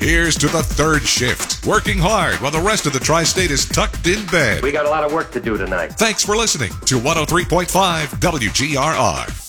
Here's to the third shift, working hard while the rest of the tri-state is tucked in bed. We got a lot of work to do tonight. Thanks for listening to 103.5 WGRR.